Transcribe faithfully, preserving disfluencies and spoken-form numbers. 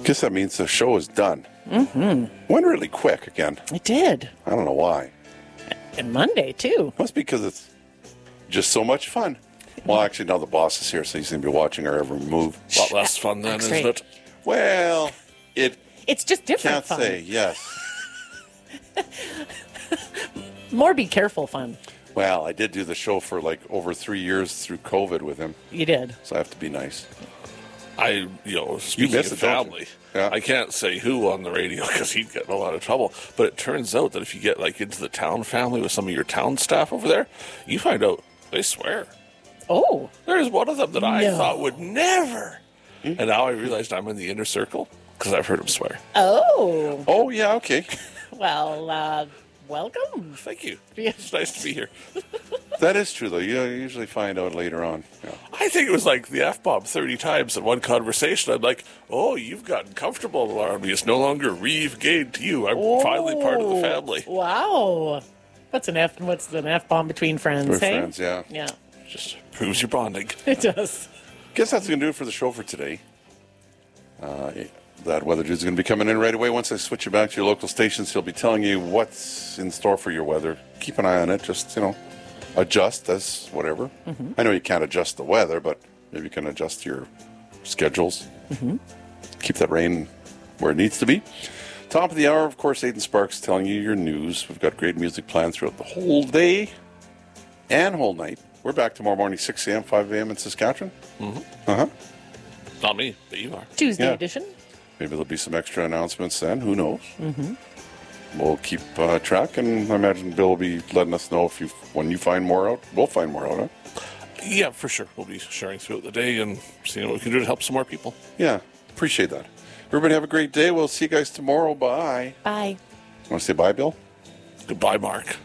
Guess that means the show is done. Mm-hmm. Went really quick again. It did. I don't know why. And Monday, too. Must be because it's just so much fun. Well, actually, now the boss is here, so he's going to be watching our every move. A lot less fun then, That's isn't right. it? Well, it It's just different can't fun. say yes. More be careful fun. Well, I did do the show for like over three years through COVID with him, You did. so I have to be nice. I, you know, speaking miss of it, don't you? family, Yeah. I can't say who on the radio because he'd get in a lot of trouble. But it turns out that if you get like into the town family with some of your town staff over there, you find out they swear. Oh. There's one of them that I No. thought would never. And now I realized I'm in the inner circle because I've heard him swear. Oh. Oh, yeah, okay. Well, uh, welcome. Thank you. Yeah. It's nice to be here. That is true, though. You usually find out later on. Yeah. I think it was like the F-bomb thirty times in one conversation. I'm like, oh, you've gotten comfortable around me. It's no longer Reeve Gade to you. I'm finally part of the Oh, family. Wow. What's an F? What's an F bomb between friends? We're hey? friends, yeah. Yeah, Just proves your bonding. it does. Guess that's going to do it for the show for today. Uh, that weather dude's going to be coming in right away. Once I switch you back to your local stations, he'll be telling you what's in store for your weather. Keep an eye on it. Just, you know, adjust as whatever. Mm-hmm. I know you can't adjust the weather, but maybe you can adjust your schedules. Mm-hmm. Keep that rain where it needs to be. Top of the hour, of course, Aidan Sparks telling you your news. We've got great music planned throughout the whole day and whole night. We're back tomorrow morning, six a.m., five a.m. in Saskatchewan. Mm-hmm. Uh-huh. Not me, but you are. Tuesday Yeah. edition. Maybe there'll be some extra announcements then. Who knows? Mm-hmm. We'll keep uh, track, and I imagine Bill will be letting us know if you when you find more out. We'll find more out, huh? Yeah, for sure. We'll be sharing throughout the day and seeing what we can do to help some more people. Yeah, appreciate that. Everybody have a great day. We'll see you guys tomorrow. Bye. Bye. Want to say bye, Bill? Goodbye, Mark.